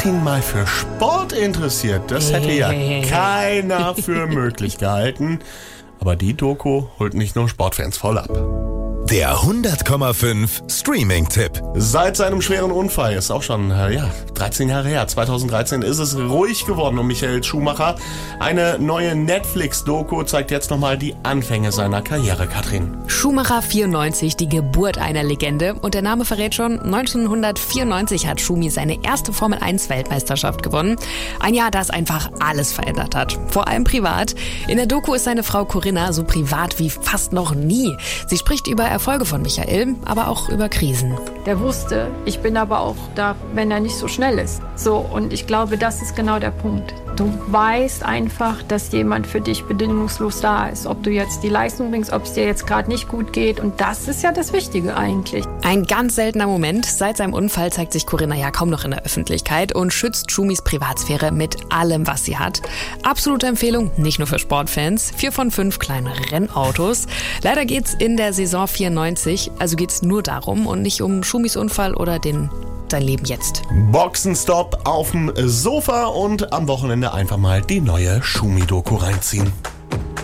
Katrin mal für Sport interessiert, das hätte ja keiner für möglich gehalten. Aber die Doku holt nicht nur Sportfans voll ab. Der 100,5 Streaming-Tipp. Seit seinem schweren Unfall, ist auch schon 13 Jahre her, 2013, ist es ruhig geworden um Michael Schumacher. Eine neue Netflix-Doku zeigt jetzt nochmal die Anfänge seiner Karriere, Katrin. Schumacher 94, die Geburt einer Legende. Und der Name verrät schon, 1994 hat Schumi seine erste Formel-1-Weltmeisterschaft gewonnen. Ein Jahr, das einfach alles verändert hat. Vor allem privat. In der Doku ist seine Frau Corinna so privat wie fast noch nie. Sie spricht über Erfolge von Michael, aber auch über Krisen. Der wusste, ich bin aber auch da, wenn er nicht so schnell ist. So, und ich glaube, das ist genau der Punkt. Du weißt einfach, dass jemand für dich bedingungslos da ist. Ob du jetzt die Leistung bringst, ob es dir jetzt gerade nicht gut geht. Und das ist ja das Wichtige eigentlich. Ein ganz seltener Moment. Seit seinem Unfall zeigt sich Corinna ja kaum noch in der Öffentlichkeit und schützt Schumis Privatsphäre mit allem, was sie hat. Absolute Empfehlung, nicht nur für Sportfans. 4 von 5 kleine Rennautos. Leider geht's in der Saison 94, also geht's nur darum und nicht um Schumis Unfall oder sein Leben jetzt. Boxenstopp auf dem Sofa und am Wochenende einfach mal die neue Schumi-Doku reinziehen.